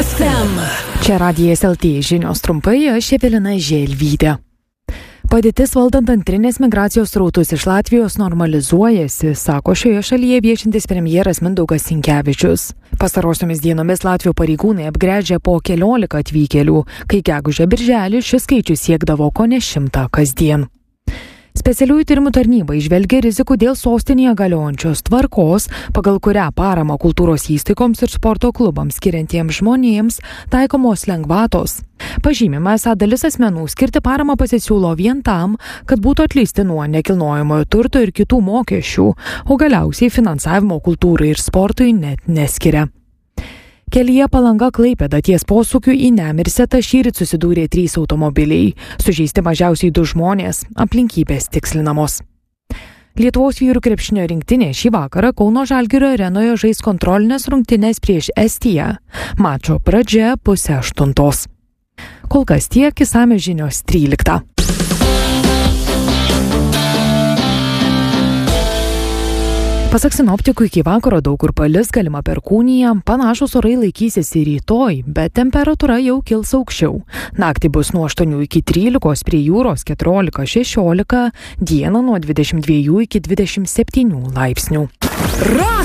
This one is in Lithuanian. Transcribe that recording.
FM. Čia Radijas LT žinios trumpai, aš Evelina Želvytė. Padėtis valdant antrinės migracijos srautus iš Latvijos normalizuojasi, sako šioje šalyje viešintis premjeras Mindaugas Sinkevičius. Pastarosiomis dienomis Latvijos pareigūnai apgręžė po 14 atvykėlių, kai gegužę-birželį šis skaičius siekdavo kone 100 kasdien. Specialiųjų tyrimų tarnyba įžvelgia rizikų dėl sostinėje galiojančios tvarkos, pagal kurią paramą kultūros įstaigoms ir sporto klubams skiriantiems žmonėms taikomos lengvatos. Pažymima, esą dalis asmenų skirti paramą pasisiūlo vien tam, kad būtų atleisti nuo nekilnojamojo turto ir kitų mokesčių, o galiausiai finansavimo kultūrai ir sportui net neskiria. Kelyje Palanga-Klaipėda ties posūkiu į Nemirsetą šįryt susidūrė 3 automobiliai. Sužeisti mažiausiai 2 žmonės, aplinkybės tikslinamos. Lietuvos vyrų krepšinio rinktinė šį vakarą Kauno Žalgirio arenoje žais kontrolinės rungtynes prieš Estiją. Mačo pradžia 7:30. Kol kas tiek, išsamios žinios 13. Pasak sinoptikų, iki vakaro daug kur palis, galima perkūnija, panašus orai laikysis ir rytoj, bet temperatūra jau kils aukščiau. Naktį bus nuo 8 iki 13, prie jūros 14-16, dieną nuo 22 iki 27 laipsnių.